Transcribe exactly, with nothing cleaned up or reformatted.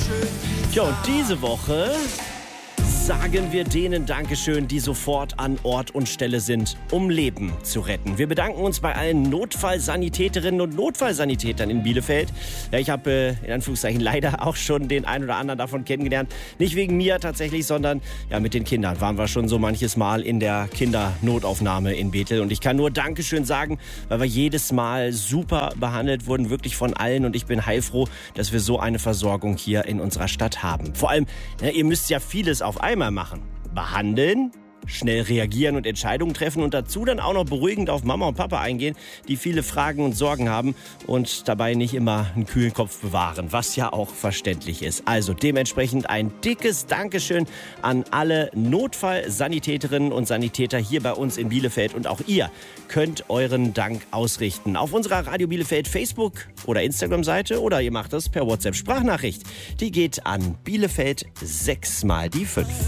Ja, und diese Woche sagen wir denen Dankeschön, die sofort an Ort und Stelle sind, um Leben zu retten. Wir bedanken uns bei allen Notfallsanitäterinnen und Notfallsanitätern in Bielefeld. Ja, ich habe äh, in Anführungszeichen leider auch schon den einen oder anderen davon kennengelernt. Nicht wegen mir tatsächlich, sondern ja, mit den Kindern waren wir schon so manches Mal in der Kindernotaufnahme in Bethel. Und ich kann nur Dankeschön sagen, weil wir jedes Mal super behandelt wurden, wirklich von allen. Und ich bin heilfroh, dass wir so eine Versorgung hier in unserer Stadt haben. Vor allem, ja, ihr müsst ja vieles auf einmal machen. Behandeln, schnell reagieren und Entscheidungen treffen und dazu dann auch noch beruhigend auf Mama und Papa eingehen, die viele Fragen und Sorgen haben und dabei nicht immer einen kühlen Kopf bewahren, was ja auch verständlich ist. Also dementsprechend ein dickes Dankeschön an alle Notfallsanitäterinnen und Sanitäter hier bei uns in Bielefeld und auch ihr könnt euren Dank ausrichten. Auf unserer Radio Bielefeld Facebook- oder Instagram-Seite oder ihr macht das per WhatsApp-Sprachnachricht. Die geht an Bielefeld sechs mal die fünf.